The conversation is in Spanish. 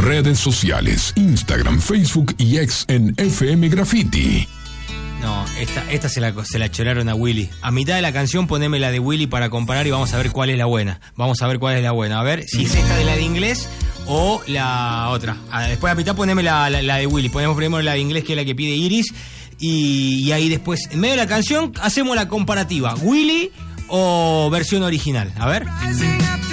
Redes sociales, Instagram, Facebook y X en FM Graffiti. No, esta se la choraron a Willy. A mitad de la canción poneme la de Willy para comparar y vamos a ver cuál es la buena. A ver si es esta de la de inglés o la otra. Después a mitad poneme la de Willy. Ponemos primero la de inglés, que es la que pide Iris. Y ahí después, en medio de la canción, hacemos la comparativa. Willy o versión original. A ver.